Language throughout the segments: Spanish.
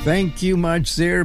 Thank you much there,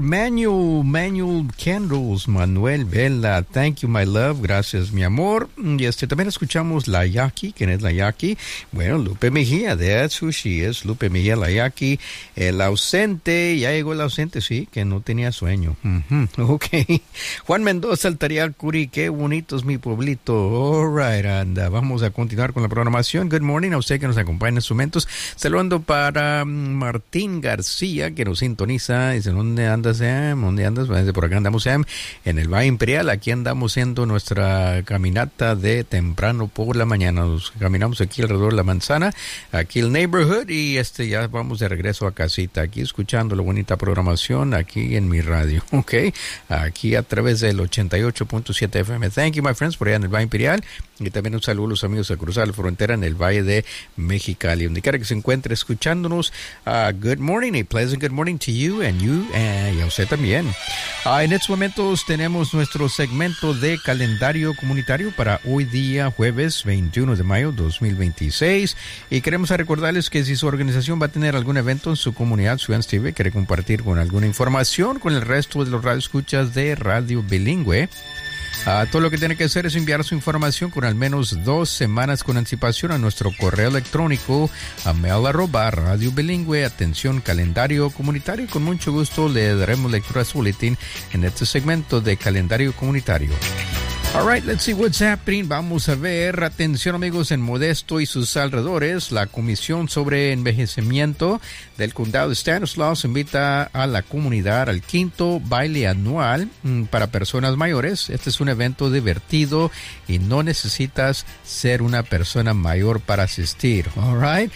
Manuel Candles, Manuel Vela. Thank you, my love. Gracias, mi amor. Y también escuchamos La Yaqui. ¿Quién es La Yaqui? Bueno, Lupe Mejía. That's who she is. Lupe Mejía, La Yaqui. El ausente. Ya llegó el ausente, sí, que no tenía sueño. Ok. Juan Mendoza, Altariacuri. Qué bonito es mi pueblito. All right, anda. Vamos a continuar con la programación. Good morning a usted que nos acompaña en estos momentos. Saludando para Martín García, que nos sintoniza. Dice, ¿dónde andas, Sam? ¿Dónde andas? Por acá andamos, Sam, en el Valle Imperial. Aquí andamos haciendo nuestra caminata de temprano por la mañana. Nos caminamos aquí alrededor de la manzana, aquí el neighborhood, y ya vamos de regreso a casita, aquí escuchando la bonita programación aquí en mi radio, ¿ok? Aquí a través del 88.7 FM. Thank you, my friends, por allá en el Valle Imperial. Y también un saludo a los amigos a cruzar la frontera en el Valle de Mexicali. Donde quiera que se encuentre escuchándonos, good morning, a pleasant good morning to you and y a usted también. En estos momentos tenemos nuestro segmento de calendario comunitario para hoy día, jueves 21 de mayo 2026. Y queremos recordarles que si su organización va a tener algún evento en su comunidad, Ciudad TV, quiere compartir con alguna información con el resto de los radioescuchas de Radio Bilingüe, todo lo que tiene que hacer es enviar su información con al menos 2 semanas con anticipación a nuestro correo electrónico a mail@Radio Bilingüe. Atención, calendario comunitario. Con mucho gusto le daremos lectura a su boletín en este segmento de calendario comunitario. All right, let's see what's happening. Vamos a ver. Atención, amigos, en Modesto y sus alrededores. La Comisión sobre Envejecimiento del Condado de Stanislaus invita a la comunidad al 5º baile anual para personas mayores. Este es un evento divertido y no necesitas ser una persona mayor para asistir. All right.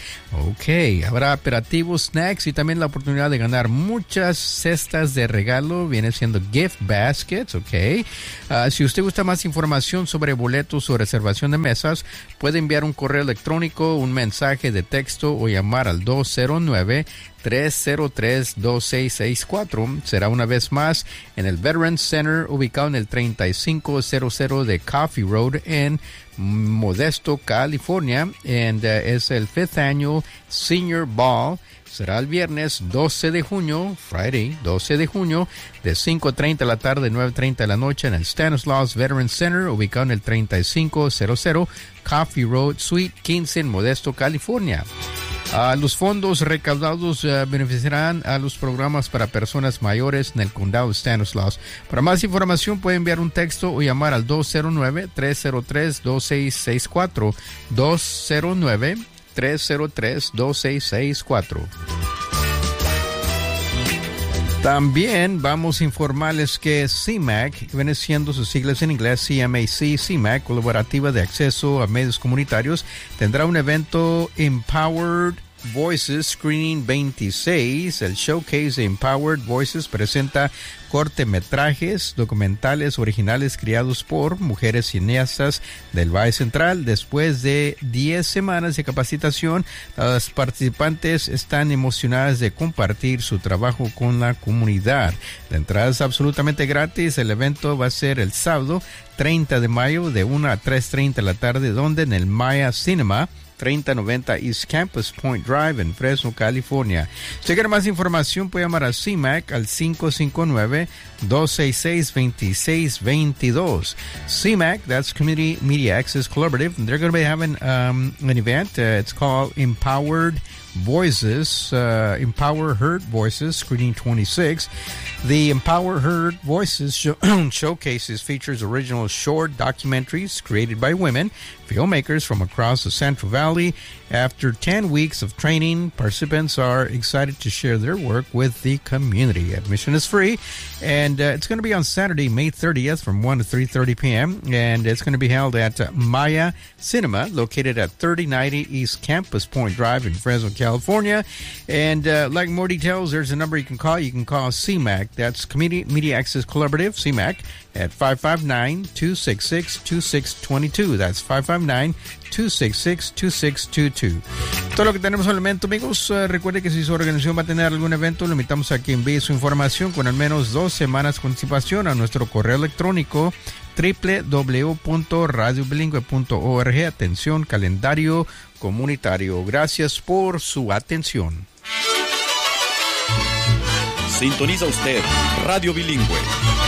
Ok. Habrá aperitivos, snacks y también la oportunidad de ganar muchas cestas de regalo. Viene siendo gift baskets. Ok. Si usted gusta más información sobre boletos o reservación de mesas, puede enviar un correo electrónico, un mensaje de texto o llamar al 209-303-2664. Será una vez más en el Veterans Center, ubicado en el 3500 de Coffee Road en Modesto, California. Es el 5th Annual Senior Ball. Será el viernes 12 de junio, Friday 12 de junio, de 5:30 de la tarde a 9:30 de la noche en el Stanislaus Veterans Center, ubicado en el 3500 Coffee Road, Suite 15 en Modesto, California. Los fondos recaudados beneficiarán a los programas para personas mayores en el condado de Stanislaus. Para más información puede enviar un texto o llamar al 209-303-2664. 209-303-2664. También vamos a informarles que CMAC, que viene siendo sus siglas en inglés, CMAC, CMAC, Colaborativa de Acceso a Medios Comunitarios, tendrá un evento Empowered Voices Screening 26. El showcase de Empowered Voices presenta cortometrajes documentales originales creados por mujeres cineastas del Valle Central. Después de 10 semanas de capacitación, las participantes están emocionadas de compartir su trabajo con la comunidad. La entrada es absolutamente gratis. El evento va a ser el sábado 30 de mayo de 1 a 3:30 de la tarde, donde en el Maya Cinema, 3090 East Campus Point Drive en Fresno, California. Si quiere más información, puede llamar a CMAC al 559-266-2622. CMAC, that's Community Media Access Collaborative. They're going to be having an event. It's called Empowered Voices, Empower Heard Voices, Screening 26. The Empower Heard Voices showcases features original short documentaries created by women, filmmakers from across the Central Valley. After 10 weeks of training, participants are excited to share their work with the community. Admission is free, and it's going to be on Saturday, May 30th from 1 to 3:30 p.m., and it's going to be held at Maya Cinema, located at 3090 East Campus Point Drive in Fresno, California. And like more details, there's a number you can call. You can call CMAC. That's Community Media Access Collaborative, CMAC, at 559-266-2622. That's 559-266-2622. Todo lo que tenemos al momento, amigos. Recuerde que si su organización va a tener algún evento, le invitamos a que envíe su información con al menos 2 semanas con anticipación a nuestro correo electrónico www.radiobilingüe.org. Atención, calendario comunitario. Gracias por su atención. Sintoniza usted Radio Bilingüe.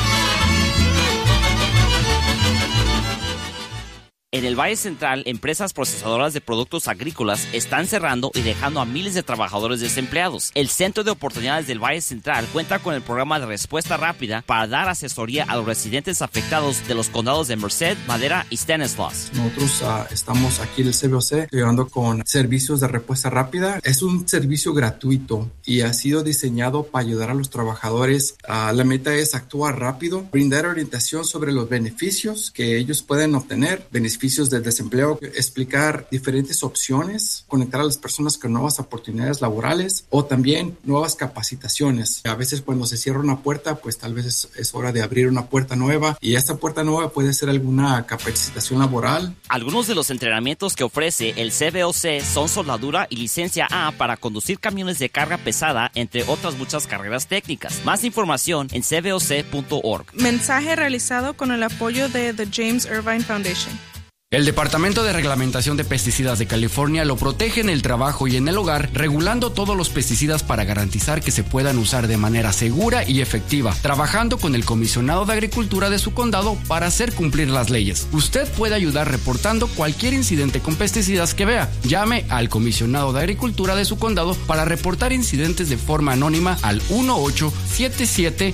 En el Valle Central, empresas procesadoras de productos agrícolas están cerrando y dejando a miles de trabajadores desempleados. El Centro de Oportunidades del Valle Central cuenta con el programa de respuesta rápida para dar asesoría a los residentes afectados de los condados de Merced, Madera y Stanislaus. Nosotros estamos aquí en el CBOC ayudando con servicios de respuesta rápida. Es un servicio gratuito y ha sido diseñado para ayudar a los trabajadores. La meta es actuar rápido, brindar orientación sobre los beneficios que ellos pueden obtener, beneficios del desempleo, explicar diferentes opciones, conectar a las personas con nuevas oportunidades laborales o también nuevas capacitaciones. A veces cuando se cierra una puerta, pues tal vez es hora de abrir una puerta nueva y esta puerta nueva puede ser alguna capacitación laboral. Algunos de los entrenamientos que ofrece el CBOC son soldadura y licencia A para conducir camiones de carga pesada, entre otras muchas carreras técnicas. Más información en cboc.org. Mensaje realizado con el apoyo de The James Irvine Foundation. El Departamento de Reglamentación de Pesticidas de California lo protege en el trabajo y en el hogar, regulando todos los pesticidas para garantizar que se puedan usar de manera segura y efectiva, trabajando con el comisionado de Agricultura de su condado para hacer cumplir las leyes. Usted puede ayudar reportando cualquier incidente con pesticidas que vea. Llame al comisionado de Agricultura de su condado para reportar incidentes de forma anónima al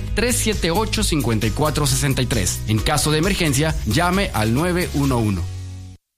1877-378-5463. En caso de emergencia, llame al 911.